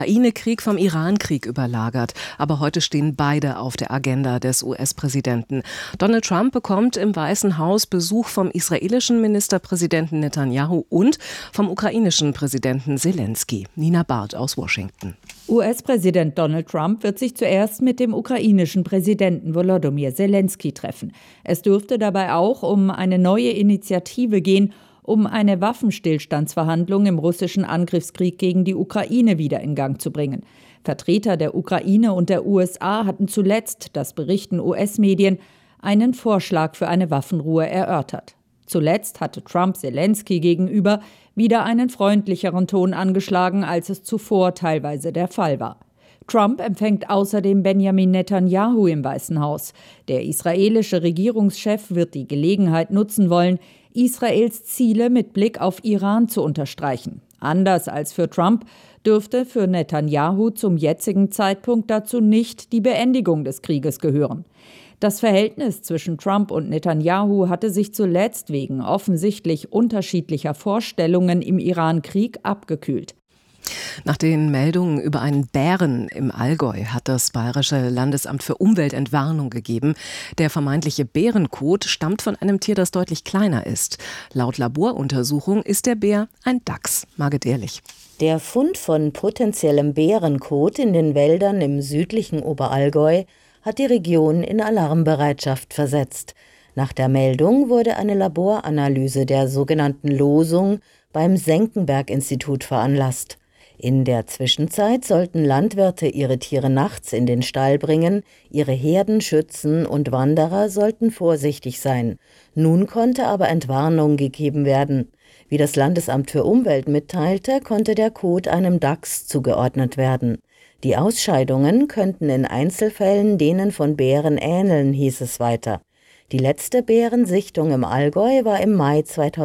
Ukraine-Krieg vom Iran-Krieg überlagert. Aber heute stehen beide auf der Agenda des US-Präsidenten. Donald Trump bekommt im Weißen Haus Besuch vom israelischen Ministerpräsidenten Netanyahu und vom ukrainischen Präsidenten Selensky. Nina Barth aus Washington. US-Präsident Donald Trump wird sich zuerst mit dem ukrainischen Präsidenten Volodymyr Selensky treffen. Es dürfte dabei auch um eine neue Initiative gehen, um eine Waffenstillstandsverhandlung im russischen Angriffskrieg gegen die Ukraine wieder in Gang zu bringen. Vertreter der Ukraine und der USA hatten zuletzt, das berichten US-Medien, einen Vorschlag für eine Waffenruhe erörtert. Zuletzt hatte Trump Selensky gegenüber wieder einen freundlicheren Ton angeschlagen, als es zuvor teilweise der Fall war. Trump empfängt außerdem Benjamin Netanyahu im Weißen Haus. Der israelische Regierungschef wird die Gelegenheit nutzen wollen, Israels Ziele mit Blick auf Iran zu unterstreichen. Anders als für Trump dürfte für Netanyahu zum jetzigen Zeitpunkt dazu nicht die Beendigung des Krieges gehören. Das Verhältnis zwischen Trump und Netanyahu hatte sich zuletzt wegen offensichtlich unterschiedlicher Vorstellungen im Iran-Krieg abgekühlt. Nach den Meldungen über einen Bären im Allgäu hat das Bayerische Landesamt für Umwelt Entwarnung gegeben. Der vermeintliche Bärenkot stammt von einem Tier, das deutlich kleiner ist. Laut Laboruntersuchung ist der Bär ein Dachs. Margit Ehrlich. Der Fund von potenziellem Bärenkot in den Wäldern im südlichen Oberallgäu hat die Region in Alarmbereitschaft versetzt. Nach der Meldung wurde eine Laboranalyse der sogenannten Losung beim Senckenberg-Institut veranlasst. In der Zwischenzeit sollten Landwirte ihre Tiere nachts in den Stall bringen, ihre Herden schützen und Wanderer sollten vorsichtig sein. Nun konnte aber Entwarnung gegeben werden. Wie das Landesamt für Umwelt mitteilte, konnte der Kot einem Dachs zugeordnet werden. Die Ausscheidungen könnten in Einzelfällen denen von Bären ähneln, hieß es weiter. Die letzte Bärensichtung im Allgäu war im Mai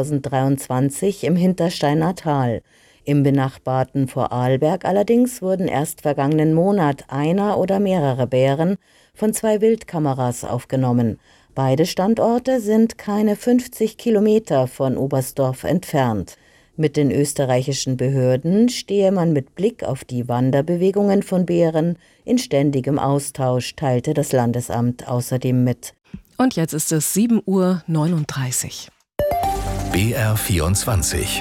2023 im Hintersteiner Tal. Im benachbarten Vorarlberg allerdings wurden erst vergangenen Monat einer oder mehrere Bären von 2 Wildkameras aufgenommen. Beide Standorte sind keine 50 Kilometer von Oberstdorf entfernt. Mit den österreichischen Behörden stehe man mit Blick auf die Wanderbewegungen von Bären in ständigem Austausch, teilte das Landesamt außerdem mit. Und jetzt ist es 7:39 Uhr. BR24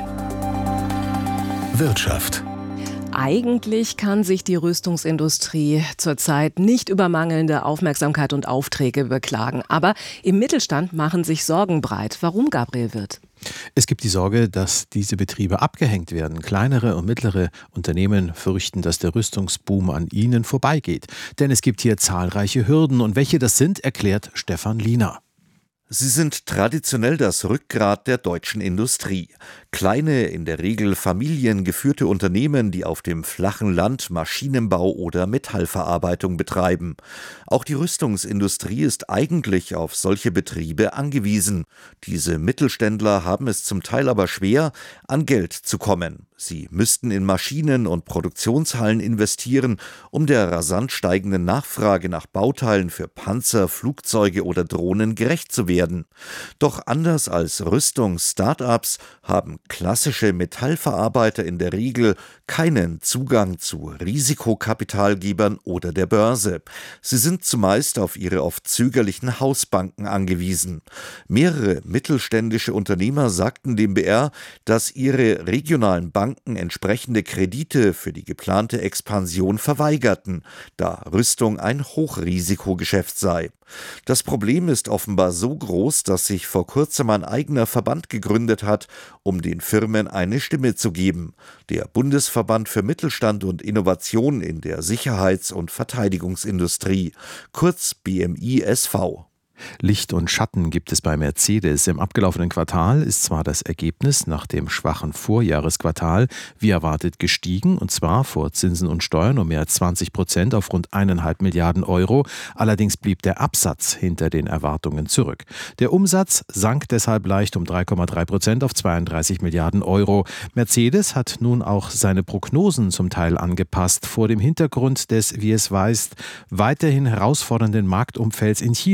Wirtschaft. Eigentlich kann sich die Rüstungsindustrie zurzeit nicht über mangelnde Aufmerksamkeit und Aufträge beklagen. Aber im Mittelstand machen sich Sorgen breit. Warum, Gabriel Wirth? Es gibt die Sorge, dass diese Betriebe abgehängt werden. Kleinere und mittlere Unternehmen fürchten, dass der Rüstungsboom an ihnen vorbeigeht. Denn es gibt hier zahlreiche Hürden. Und welche das sind, erklärt Stefan Liener. Sie sind traditionell das Rückgrat der deutschen Industrie. Kleine, in der Regel familiengeführte Unternehmen, die auf dem flachen Land Maschinenbau oder Metallverarbeitung betreiben. Auch die Rüstungsindustrie ist eigentlich auf solche Betriebe angewiesen. Diese Mittelständler haben es zum Teil aber schwer, an Geld zu kommen. Sie müssten in Maschinen und Produktionshallen investieren, um der rasant steigenden Nachfrage nach Bauteilen für Panzer, Flugzeuge oder Drohnen gerecht zu werden. Doch anders als Rüstungs-Startups haben klassische Metallverarbeiter in der Regel keinen Zugang zu Risikokapitalgebern oder der Börse. Sie sind zumeist auf ihre oft zögerlichen Hausbanken angewiesen. Mehrere mittelständische Unternehmer sagten dem BR, dass ihre regionalen Banken entsprechende Kredite für die geplante Expansion verweigerten, da Rüstung ein Hochrisikogeschäft sei. Das Problem ist offenbar so groß, dass sich vor kurzem ein eigener Verband gegründet hat, um den Firmen eine Stimme zu geben. Der Bundesverband für Mittelstand und Innovation in der Sicherheits- und Verteidigungsindustrie, kurz BMI SV. Licht und Schatten gibt es bei Mercedes. Im abgelaufenen Quartal ist zwar das Ergebnis nach dem schwachen Vorjahresquartal wie erwartet gestiegen, und zwar vor Zinsen und Steuern um mehr als 20% auf rund 1,5 Milliarden Euro. Allerdings blieb der Absatz hinter den Erwartungen zurück. Der Umsatz sank deshalb leicht um 3,3% auf 32 Milliarden Euro. Mercedes hat nun auch seine Prognosen zum Teil angepasst, vor dem Hintergrund des, wie es heißt, weiterhin herausfordernden Marktumfelds in China.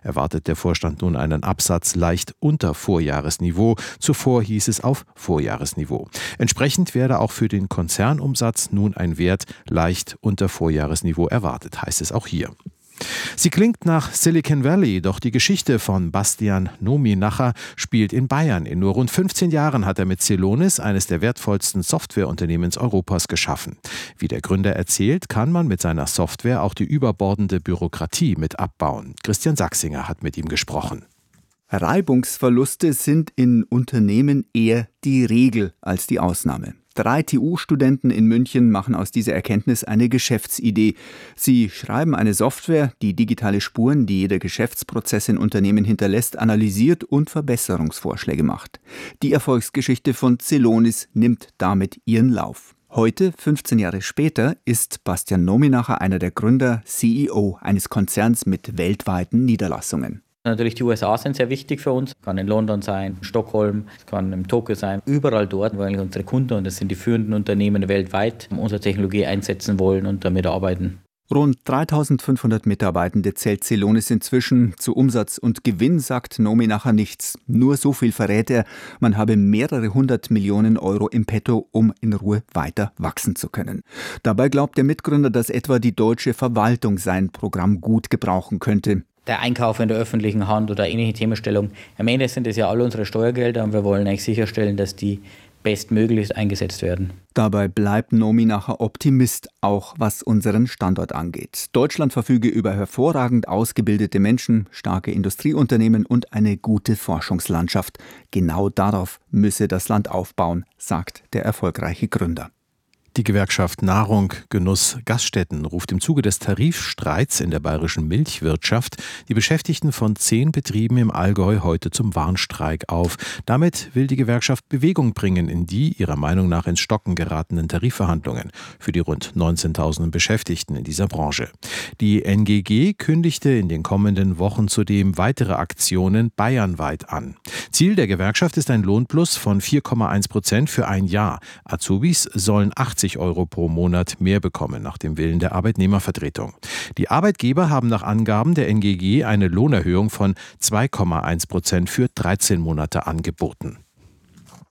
erwartet der Vorstand nun einen Absatz leicht unter Vorjahresniveau. Zuvor hieß es auf Vorjahresniveau. Entsprechend werde auch für den Konzernumsatz nun ein Wert leicht unter Vorjahresniveau erwartet, heißt es auch hier. Sie klingt nach Silicon Valley, doch die Geschichte von Bastian Nominacher spielt in Bayern. In nur rund 15 Jahren hat er mit Celonis eines der wertvollsten Softwareunternehmens Europas geschaffen. Wie der Gründer erzählt, kann man mit seiner Software auch die überbordende Bürokratie mit abbauen. Christian Sachsinger hat mit ihm gesprochen. Reibungsverluste sind in Unternehmen eher die Regel als die Ausnahme. 3 TU-Studenten in München machen aus dieser Erkenntnis eine Geschäftsidee. Sie schreiben eine Software, die digitale Spuren, die jeder Geschäftsprozess in Unternehmen hinterlässt, analysiert und Verbesserungsvorschläge macht. Die Erfolgsgeschichte von Celonis nimmt damit ihren Lauf. Heute, 15 Jahre später, ist Bastian Nominacher einer der Gründer, CEO eines Konzerns mit weltweiten Niederlassungen. Natürlich die USA sind sehr wichtig für uns. Es kann in London sein, Stockholm, es kann in Tokio sein. Überall dort, wo eigentlich unsere Kunden, und das sind die führenden Unternehmen weltweit, unsere Technologie einsetzen wollen und damit arbeiten. Rund 3.500 Mitarbeitende zählt Celonis inzwischen. Zu Umsatz und Gewinn sagt Nominacher nichts. Nur so viel verrät er, man habe mehrere 100 Millionen Euro im Petto, um in Ruhe weiter wachsen zu können. Dabei glaubt der Mitgründer, dass etwa die deutsche Verwaltung sein Programm gut gebrauchen könnte. Der Einkauf in der öffentlichen Hand oder ähnliche Themenstellung. Am Ende sind es ja alle unsere Steuergelder und wir wollen eigentlich sicherstellen, dass die bestmöglichst eingesetzt werden. Dabei bleibt Nominacher Optimist, auch was unseren Standort angeht. Deutschland verfüge über hervorragend ausgebildete Menschen, starke Industrieunternehmen und eine gute Forschungslandschaft. Genau darauf müsse das Land aufbauen, sagt der erfolgreiche Gründer. Die Gewerkschaft Nahrung, Genuss, Gaststätten ruft im Zuge des Tarifstreits in der bayerischen Milchwirtschaft die Beschäftigten von 10 Betrieben im Allgäu heute zum Warnstreik auf. Damit will die Gewerkschaft Bewegung bringen in die ihrer Meinung nach ins Stocken geratenen Tarifverhandlungen für die rund 19.000 Beschäftigten in dieser Branche. Die NGG kündigte in den kommenden Wochen zudem weitere Aktionen bayernweit an. Ziel der Gewerkschaft ist ein Lohnplus von 4,1% für ein Jahr. Azubis sollen 80 Euro pro Monat mehr bekommen, nach dem Willen der Arbeitnehmervertretung. Die Arbeitgeber haben nach Angaben der NGG eine Lohnerhöhung von 2,1% für 13 Monate angeboten.